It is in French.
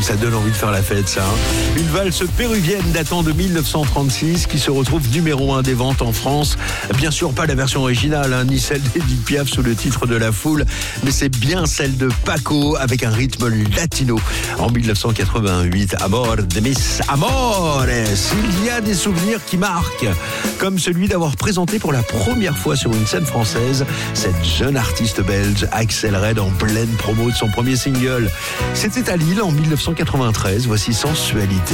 Ça donne envie de faire la fête, ça. Une valse péruvienne datant de 1936 qui se retrouve numéro 1 des ventes en France. Bien sûr, pas la version originale, ni celle d'Edith Piaf sous le titre de La Foule, mais c'est bien celle de Paco avec un rythme latino. En 1988, Amor de mis amores. Il y a des souvenirs qui marquent, comme celui d'avoir présenté pour la première fois sur une scène française cette jeune artiste belge, Axel Red, en pleine promo de son premier single. C'était à Lille en 1993, voici Sensualité.